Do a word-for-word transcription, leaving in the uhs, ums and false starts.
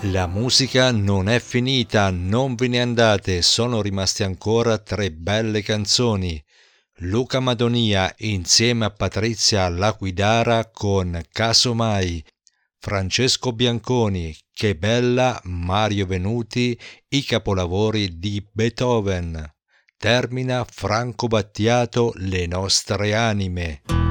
La musica non è finita, non ve ne andate, sono rimaste ancora tre belle canzoni. Luca Madonia insieme a Patrizia Laquidara con Casomai, Francesco Bianconi, Che bella, Mario Venuti, i capolavori di Beethoven. Termina Franco Battiato, Le nostre anime.